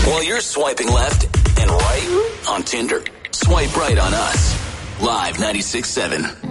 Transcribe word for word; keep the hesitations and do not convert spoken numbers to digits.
While you're swiping left and right on Tinder, swipe right on us. Live ninety-six point seven.